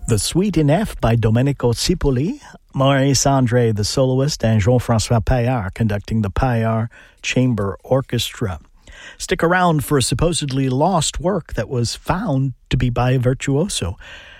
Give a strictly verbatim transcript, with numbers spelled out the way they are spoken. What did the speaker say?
The Suite in F by Domenico Cipolli, Maurice Andre, the soloist, and Jean-François Paillard conducting the Paillard Chamber Orchestra. Stick around for a supposedly lost work that was found to be by a virtuoso.